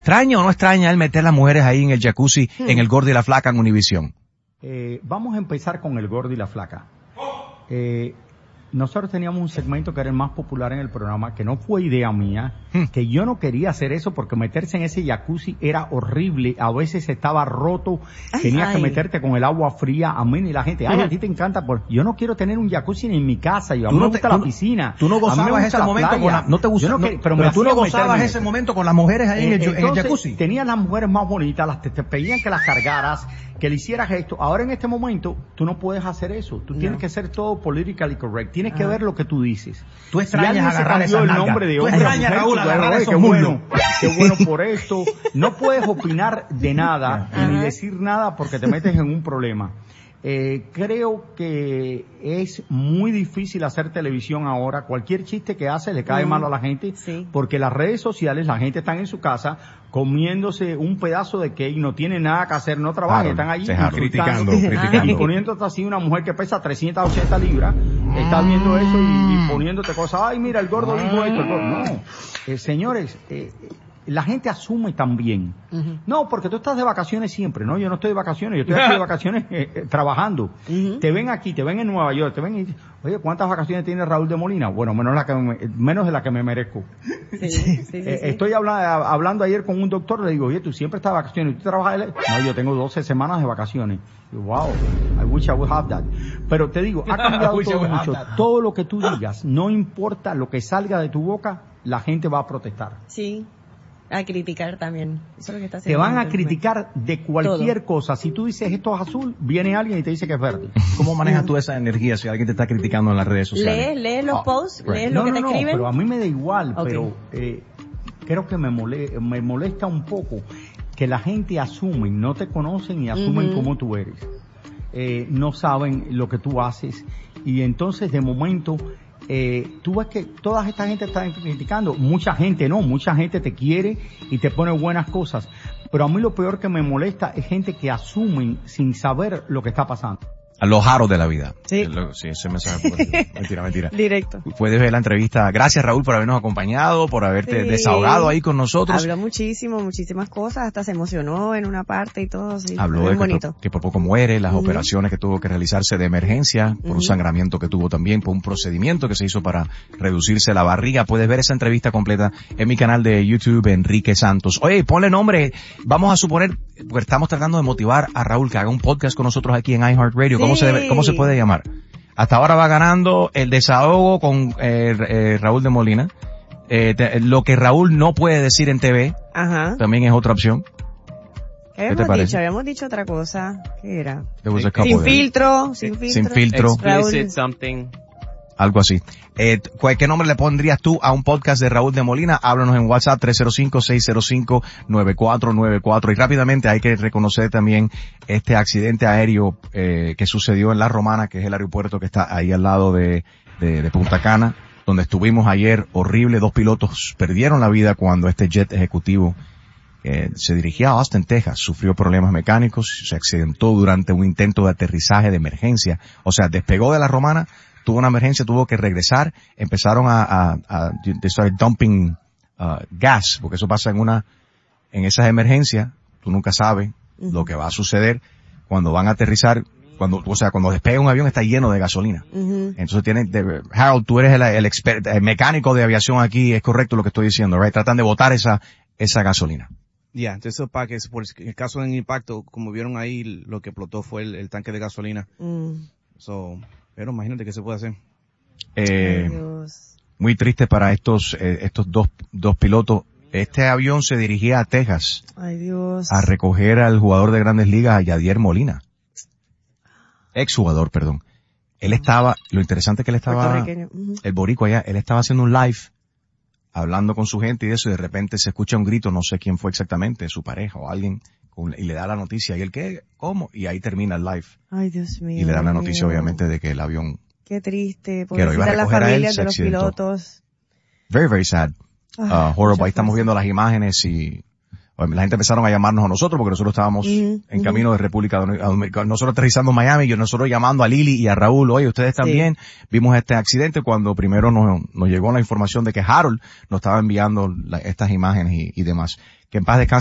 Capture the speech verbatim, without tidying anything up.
¿Extraña o no extraña él meter a las mujeres ahí en el jacuzzi, hmm. en el Gordo y la Flaca en Univisión? Eh, vamos a empezar con el Gordo y la Flaca. Eh, nosotros teníamos un segmento que era el más popular en el programa, que no fue idea mía, hmm. que yo no quería hacer eso porque meterse en ese jacuzzi era horrible, a veces estaba roto, ay, tenías ay. que meterte con el agua fría, a mí y la gente, ay, a ti te encanta, por... yo no quiero tener un jacuzzi ni en mi casa, yo, a mí no me gusta te, la tú, piscina. Tú no gozabas ese momento con la, no te gusta, no, no, pero, pero tú no gozabas ese momento con las mujeres ahí eh, en, el, entonces, en el jacuzzi. Tenías las mujeres más bonitas, las te, te pedían que las cargaras, que le hicieras esto. Ahora en este momento tú no puedes hacer eso, tú no. tienes que ser todo politically correct, tienes ah. que ver lo que tú dices. Tú extrañas agarrar esa el nombre de hombre, tú extrañas, Raúl, agarrar esos qué bueno, qué bueno por esto. No puedes opinar de nada ni decir nada porque te metes en un problema. Eh, creo que es muy difícil hacer televisión ahora. Cualquier chiste que hace le cae mm, mal a la gente, sí. porque las redes sociales, la gente está en su casa comiéndose un pedazo de cake, no tiene nada que hacer, no trabajan, claro, están allí criticando, criticando. Y poniéndote así una mujer que pesa trescientas ochenta libras, mm. estás viendo eso y, y poniéndote cosas, ay mira, el gordo dijo esto, el gordo. No, eh, señores, eh, la gente asume también. Uh-huh. No, porque tú estás de vacaciones siempre, ¿no? Yo no estoy de vacaciones, yo estoy aquí de vacaciones eh, eh, trabajando. Uh-huh. Te ven aquí, te ven en Nueva York, te ven y oye, ¿cuántas vacaciones tiene Raúl de Molina? Bueno, menos, la que me, menos de la que me merezco. Sí, sí, sí, eh, sí. Estoy habla, hablando ayer con un doctor, le digo, oye, tú siempre estás de vacaciones, ¿tú trabajas? No, yo tengo doce semanas de vacaciones. Y, wow, I wish I would have that. Pero te digo, ha cambiado todo mucho. Todo lo que tú digas, no importa lo que salga de tu boca, la gente va a protestar. Sí. A criticar también. Eso es lo que está haciendo. Te van a criticar de cualquier todo. cosa. Si tú dices esto es azul, viene alguien y te dice que es verde. ¿Cómo manejas tú esa energía si alguien te está criticando en las redes sociales? Lees, lees los oh, posts, right. lees no, lo que no, te no, escriben. Pero a mí me da igual, okay. pero eh, creo que me, mole, me molesta un poco que la gente asume, no te conocen y asumen uh-huh. cómo tú eres. Eh, no saben lo que tú haces y entonces de momento Eh, tú ves que toda esta gente está criticando, mucha gente no, mucha gente te quiere y te pone buenas cosas, pero a mí lo peor que me molesta es gente que asumen sin saber lo que está pasando. A los jaros de la vida. Sí. Sí, ese mensaje fue mentira, mentira. Directo. Puedes ver la entrevista. Gracias, Raúl, por habernos acompañado, por haberte sí. desahogado ahí con nosotros. Habló muchísimo, muchísimas cosas, hasta se emocionó en una parte y todo, sí. Habló de que, que por poco muere, las uh-huh. operaciones que tuvo que realizarse de emergencia, por uh-huh. un sangramiento que tuvo también, por un procedimiento que se hizo para reducirse la barriga. Puedes ver esa entrevista completa en mi canal de YouTube, Enrique Santos. Oye, ponle nombre. Vamos a suponer, porque estamos tratando de motivar a Raúl que haga un podcast con nosotros aquí en iHeartRadio. Sí. ¿Cómo se debe, cómo se puede llamar? Hasta ahora va ganando el desahogo con eh, eh, Raúl de Molina. Eh, te, lo que Raúl no puede decir en T V Ajá. también es otra opción. ¿Qué habíamos ¿Qué dicho? Habíamos dicho otra cosa. ¿Qué era? Sin filtro, sin filtro. Sin filtro. Explicit something. Algo así. Eh, ¿Qué nombre le pondrías tú a un podcast de Raúl de Molina? Háblanos en WhatsApp tres cero cinco, seis cero cinco, nueve cuatro nueve cuatro. Y rápidamente hay que reconocer también este accidente aéreo eh, que sucedió en La Romana, que es el aeropuerto que está ahí al lado de, de, de Punta Cana, donde estuvimos ayer. Horrible, dos pilotos perdieron la vida cuando este jet ejecutivo eh, se dirigía a Austin, Texas. Sufrió problemas mecánicos, se accidentó durante un intento de aterrizaje de emergencia. O sea, despegó de La Romana, tuvo una emergencia, tuvo que regresar, empezaron a, a, a they started dumping uh, gas, porque eso pasa en una, en esas emergencias, tú nunca sabes uh-huh. lo que va a suceder cuando van a aterrizar, cuando, o sea, cuando despega un avión está lleno de gasolina. Uh-huh. Entonces tienen, de, Harold, tú eres el, el experto, el mecánico de aviación aquí, es correcto lo que estoy diciendo, right? Tratan de botar esa, esa gasolina. Ya, yeah, entonces para que, por el caso del impacto, como vieron ahí, lo que explotó fue el, el tanque de gasolina. Mm. So, pero imagínate qué se puede hacer. Eh, muy triste para estos, eh, estos dos, dos pilotos. Este avión se dirigía a Texas. Ay, Dios. A recoger al jugador de Grandes Ligas, a Yadier Molina. Exjugador, perdón. Él estaba, lo interesante es que él estaba, uh-huh. el boricua allá, él estaba haciendo un live, hablando con su gente y eso, y de repente se escucha un grito, no sé quién fue exactamente, su pareja o alguien, y le da la noticia, y él, ¿qué? ¿Cómo? Y ahí termina el live. Ay, Dios mío. Y le dan la noticia, mío. obviamente, de que el avión... Qué triste, pobrecita las familias de los pilotos. Very, very sad. Uh, horrible. Ahí estamos viendo las imágenes y, la gente empezaron a llamarnos a nosotros porque nosotros estábamos mm-hmm. en camino de República Dominicana. Nosotros aterrizando en Miami, yo nosotros llamando a Lili y a Raúl, oye, ustedes también sí. vimos este accidente cuando primero nos, nos llegó la información de que Harold nos estaba enviando la, estas imágenes y, y demás. Que en paz descanse